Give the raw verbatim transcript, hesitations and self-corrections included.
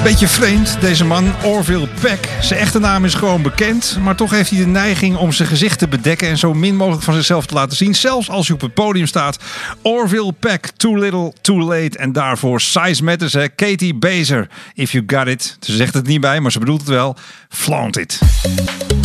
Beetje vreemd, deze man, Orville Peck. Zijn echte naam is gewoon bekend, maar toch heeft hij de neiging om zijn gezicht te bedekken en zo min mogelijk van zichzelf te laten zien, zelfs als hij op het podium staat. Orville Peck, Too Little, Too Late. En daarvoor Size Matters, hè. Katie Baser, If You Got It. Ze zegt het niet bij, maar ze bedoelt het wel. Flaunt It.